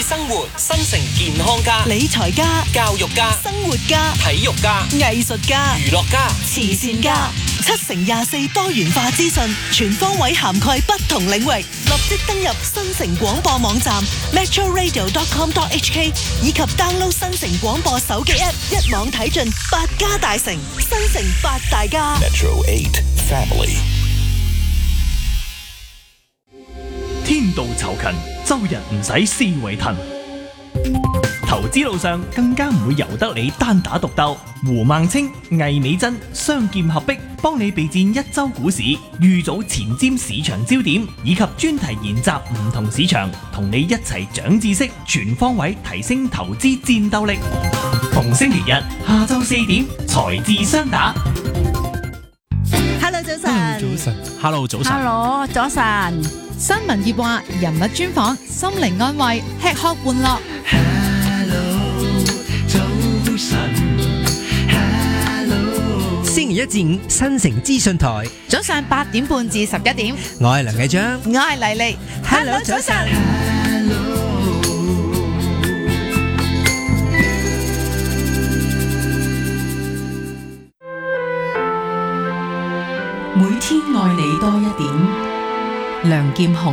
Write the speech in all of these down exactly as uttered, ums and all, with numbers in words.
生活，新城健康家， 理財家， 教育家， 生活家， 體育家， 藝術家， 娛樂家， 慈善家，七乘廿四多元化資訊，全方位涵蓋不同領域。立即登入新城廣播網站 metro radio dot com dot h k 以及 download 新城廣播手機 app， 一網睇盡百家大城，新城八大家。 Metro eight Family。 天道酬勤，周日唔使思維騰。投資路上更加唔會由得你單打獨鬥。胡孟青、魏美珍雙劍合璧，幫你備戰一周股市，預早前瞻市場焦點，以及專題研習唔同市場，同你一齊長知識，全方位提升投資戰鬥力。逢星期日下晝四點，財智雙打。 Hello， 早晨。 早晨 Hello， 早晨。 Hello， 早晨。新聞業話，人物專訪，心靈安慰，吃喝玩樂。 Hello， 早晨。Hello， 星期一至五新城資訊台， 早上八點半至十一點。 我係梁繼章， 我係麗麗。Hello， 早晨。 每天愛你多一點。梁劍虹。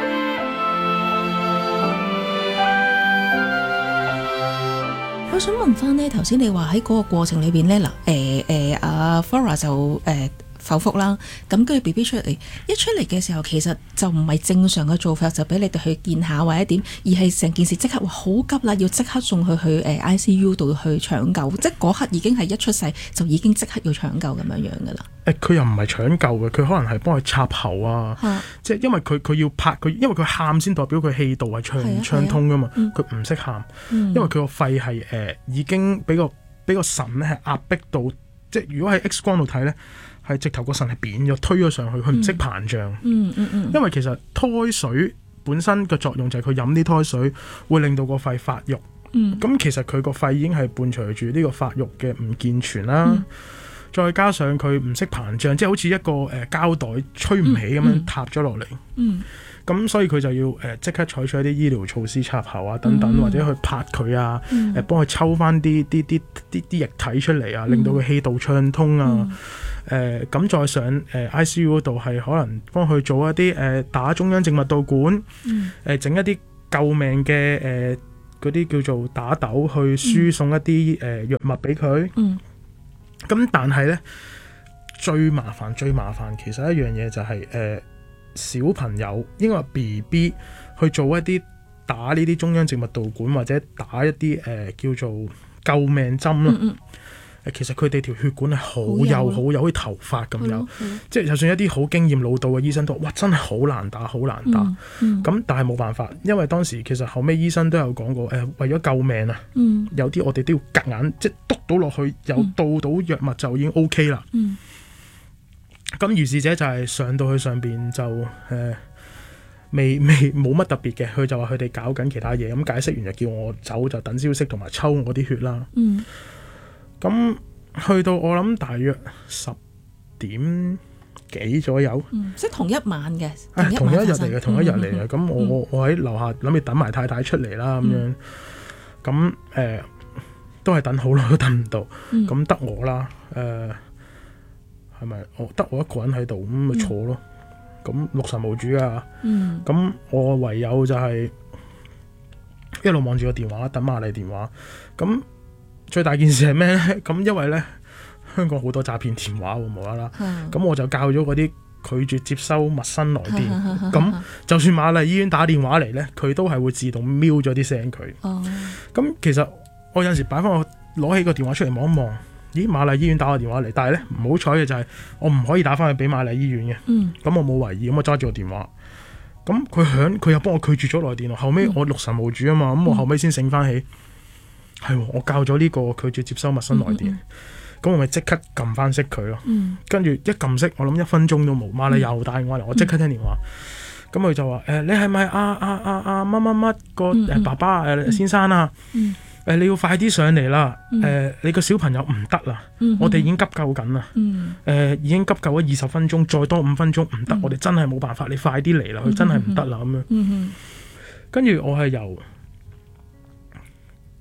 我想問翻呢，頭先你話喺嗰個過程裏邊呢，嗱，誒誒阿 Flora 就誒、呃、剖腹啦，咁跟住 B B 出嚟，一出嚟嘅時候，其實就唔係正常嘅做法，就俾你哋去見下或者點，而係成件事即刻話好急啦，要即刻送佢去誒 I C U 度去搶救，即係嗰刻已經係一出世就已經即刻要搶救咁樣樣噶啦。 誒，佢又唔係搶救嘅，佢可能係幫佢插喉啊，啊即係因為佢佢要拍佢，因為佢喊先代表佢氣道係暢暢通噶嘛，佢唔識喊，因為佢個肺係誒、呃、已經俾個俾個腎咧係壓迫到，即係如果喺 X 光度睇咧，係直頭個腎係扁咗，推咗上去，佢唔識膨脹。嗯嗯嗯。因為其實胎水本身嘅作用就係佢飲啲胎水會令到個肺發育。嗯。咁其實佢個肺已經係伴隨住呢個發育嘅唔健全啦。嗯，再加上佢唔識膨脹，即係好似一個誒、呃、膠袋吹唔起咁樣塌咗落嚟。嗯，咁、嗯、所以佢就要誒即、呃、刻採取一啲醫療措施插喉啊等等，嗯、或者去拍佢啊，誒幫佢抽翻啲啲啲啲啲液體出嚟啊，令到佢氣道暢通啊。誒咁、呃、再上誒、呃、I C U 嗰度係可能幫佢做一啲誒、呃、打中央靜脈導管，誒整、嗯呃、一啲救命嘅誒嗰啲叫做打豆去輸送一啲誒、呃、藥物俾佢。嗯。咁但係咧最麻煩最麻煩其實一樣嘢就係、是、誒、呃、小朋友應該話 B B 去做一啲打呢啲中央靜脈導管或者打一啲誒、呃、叫做救命針啦。誒、嗯嗯、其實佢哋條血管係好幼好幼，好似頭髮咁幼，即係就算一啲好經驗老道嘅醫生都話哇真係好難打好難打。咁、嗯嗯、但係冇辦法，因為當時其實後尾醫生都有講過誒、呃、為咗救命啊，嗯、有啲我哋都要夾硬即係篤到落去，有到到藥物就已經 O K 啦。咁如、嗯、是者就係上到去上邊就誒、呃、未未冇乜特別嘅，佢就話佢哋搞緊其他嘢，咁解釋完就叫我走，就等消息同埋抽我啲血啦。咁、嗯、去到我諗大約十點幾左右， 嗯、即係同一晚嘅， 同一日嚟嘅，同一日嚟嘅。咁、嗯、我、嗯、我喺樓下諗住等埋太太出嚟啦，咁、嗯、樣，咁誒、呃、都係等好耐都等唔到，咁得、嗯、我啦，誒係咪？我得我一個人喺度，咁咪坐咯。咁、嗯、六神無主啊，咁、嗯、我唯有就係一路望住個電話，等瑪麗電話。咁最大件事係咩咧？咁因為咧香港好多詐騙電話喎，無啦啦，咁、嗯、我就教咗嗰啲拒絕接收陌生來電。咁、嗯嗯、就算瑪麗醫院打電話嚟咧，佢都係會自動瞄咗啲聲佢。咁、嗯、其實我有陣時擺翻我攞起個電話出嚟望一望，咦，瑪麗醫院打個電話嚟，但係咧唔好彩嘅就係我唔可以打翻去俾瑪麗醫院嘅。咁、嗯、我冇懷疑，咁我揸住個電話，咁佢響，佢又幫我拒絕咗來電。後尾我六神無主啊嘛，咁、嗯、我後尾先醒翻起。係，我教咗呢個拒絕接收陌生來電，咁、嗯嗯、我咪即刻撳翻熄佢咯。跟住、嗯、一撳熄，我諗一分鐘都冇，瑪麗又打電話嚟，我即刻聽電話。咁佢、嗯、就話：誒、呃，你係咪阿阿阿阿乜乜乜個誒爸爸誒、呃、先生啊？誒、嗯呃，你要快啲上嚟啦！誒、嗯呃，你個小朋友唔得啦，嗯、我哋已經急救緊啦。誒、嗯呃，已經急救咗二十分鐘，再多五分鐘唔得，嗯、我哋真係冇辦法，你快啲嚟啦！佢真係唔得啦咁樣。跟住我係由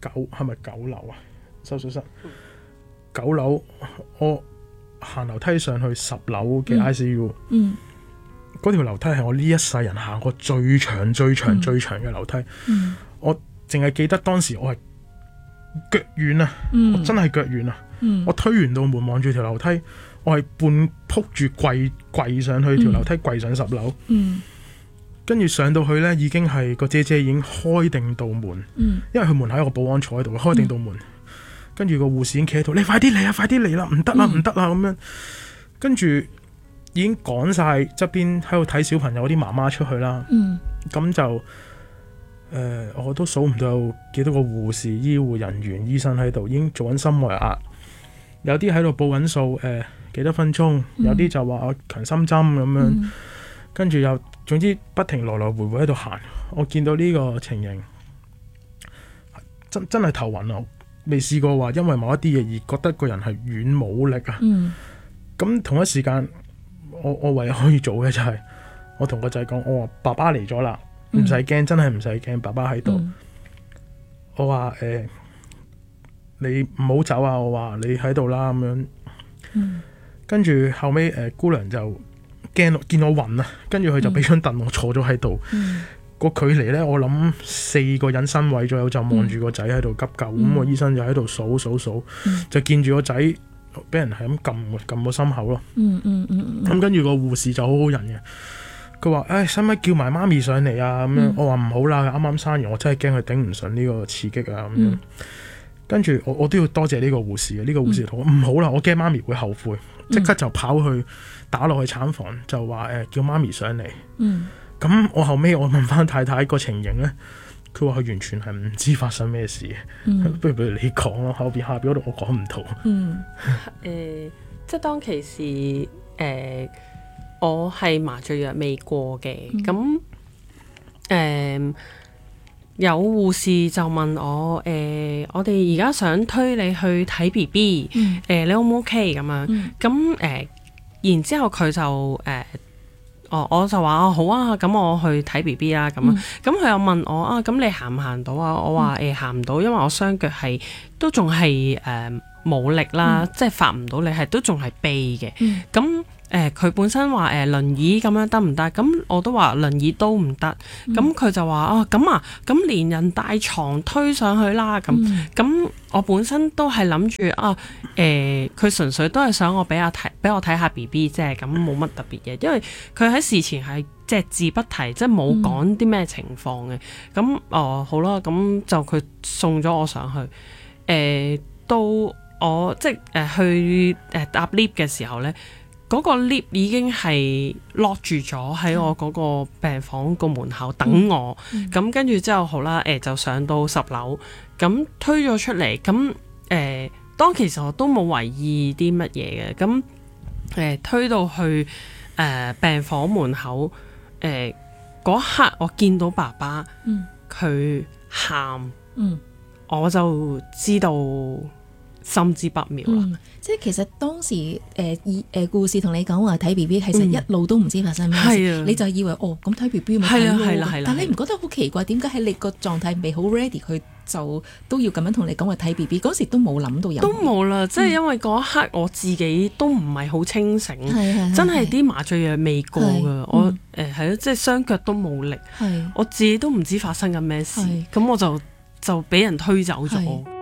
九係咪九樓啊？手術室九樓，我行樓梯上去十樓嘅 I C U。嗯。嗰條樓梯係我呢一世人行過最長、最長、嗯、最長嘅樓梯。嗯、我淨係記得當時我係腳軟啊！嗯、我真係腳軟啊！嗯、我推完道門望住條樓梯，我係半撲住跪跪上去條樓梯，跪上十樓。跟住、嗯、上到去呢，已經係個姐姐已經開定道門，嗯、因為佢門口有個保安坐喺度，開定道門。跟住個護士已經企喺度，你快啲嚟啊！快啲嚟啦！唔得啦！唔得啦！咁樣跟住。已經趕晒側邊喺度睇小朋友啲媽媽出去啦，咁、嗯、就誒、呃，我都數唔到有幾多個護士、醫護人員、醫生喺度，已經做緊心外壓，有啲喺度報緊數，誒、呃、幾多分鐘，嗯、有啲就話我強心針咁樣，嗯、跟住又總之不停來來回回喺度行。我見到呢個情形，真真係頭暈啊！未試過話因為某一啲嘢而覺得個人係軟冇力啊。咁、嗯、同一時間。我我唯有可以做嘅就係我同個仔講，我話爸爸嚟咗啦，唔使驚，真係唔使驚，爸爸喺度。嗯、我話誒、呃，你唔好走啊！我話你喺度啦咁樣。嗯、跟住後尾誒、呃、姑娘就驚見我暈啊，跟住佢就俾張凳我坐咗喺度。嗯、個距離咧，我諗四個人身位左右就望住個仔喺度急救。咁、嗯、個醫生就喺度數數數，嗯、就見住個仔。俾人係咁撳撳個心口咯，嗯嗯嗯，咁跟住個護士就好好人嘅，佢話誒使唔使叫埋媽咪上嚟啊？咁樣、嗯、我話唔好啦，啱啱生完，我真係驚佢頂唔順呢個刺激啊咁樣。嗯、跟住我我都要多謝呢個護士嘅，呢、呢個護士同我唔、嗯、好啦，我驚媽咪會後悔，即刻就跑去打落去產房，就話誒、呃、叫媽咪上嚟。嗯，咁我後尾我問翻太太個情形咧。佢話佢完全係唔知發生咩事嘅，嗯、不如不如你講咯，後邊下邊嗰度我講唔到。嗯， 誒、呃，即係當其時，誒、呃，我係麻醉藥未過嘅，咁誒、嗯呃、有護士就問我，誒、呃，我哋而家想推你去睇 B B，誒，你 O 唔 OK 咁樣？咁誒、嗯呃，然之後佢就誒。呃哦，我就話哦好啊，咁我去睇 B B 啦，咁啊，咁佢、嗯、又問我啊，咁你行唔行到啊？我話誒行唔到，因為我雙腳係都仲係誒冇力啦，嗯、即係發唔到力，係都仲係痹嘅。咁誒佢本身話誒、呃、輪椅咁樣得唔得？咁我都話輪椅都唔得。咁佢、嗯、就話啊，咁啊，咁連人帶床推上去啦。咁咁、嗯、我本身都係諗住啊，誒、呃、佢純粹都係想我俾我睇，俾我睇下 B B 啫。咁冇乜特別嘢，因為佢喺事前係隻字不提，即係冇講啲咩情況嘅。咁哦、嗯呃、好啦，咁就佢送咗我上去。誒、呃、到我即係誒、呃、去誒搭 lift 嘅時候咧。嗰個 lift 已經係 lock 住咗喺我嗰個病房個門口等我，咁、嗯、跟住之後好啦，誒、呃、就上到十樓，咁推咗出嚟，咁誒、呃、當其實我都冇為意啲乜嘢嘅，咁誒、呃、推到去誒、呃、病房門口，誒嗰刻我見到爸爸，佢喊、嗯，我就知道。心知不妙啦、嗯， 即係其實當時誒誒、呃、故事同你講話睇 B B， 其實一路都唔知發生咩事，嗯、你就以為哦咁睇 B B 咪睇咯，但你唔覺得好奇怪？點解喺你個狀態未好 ready，佢就都要咁樣同你講話睇 B B？ 嗰時都冇諗到有都冇啦，即係因為嗰一刻我自己都唔係好清醒，嗯、真係啲麻醉藥未過㗎，嗯、我誒係咯，即係雙腳都冇力，是我自己都唔知發生緊咩事，咁是我就就俾人推走咗。